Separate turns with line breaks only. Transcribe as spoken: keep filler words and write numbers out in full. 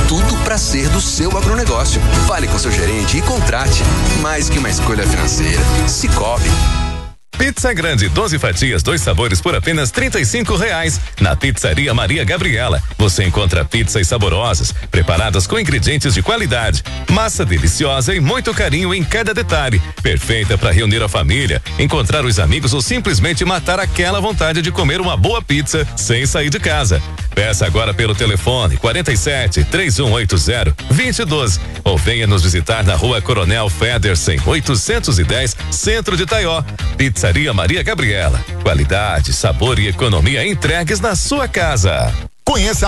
tudo para ser do seu agronegócio. Fale com seu gerente e contrate. Mais que uma escolha financeira. Cicobi.
Pizza grande, doze fatias, dois sabores por apenas trinta e cinco reais. Na Pizzaria Maria Gabriela, você encontra pizzas saborosas, preparadas com ingredientes de qualidade, massa deliciosa e muito carinho em cada detalhe. Perfeita para reunir a família, encontrar os amigos ou simplesmente matar aquela vontade de comer uma boa pizza sem sair de casa. Peça agora pelo telefone quarenta e sete, três um oito zero, dois zero um dois ou venha nos visitar na Rua Coronel Federsen, oitocentos e dez, Centro de Taió. Pizzaria Maria Gabriela. Qualidade, sabor e economia entregues na sua casa.
Conheça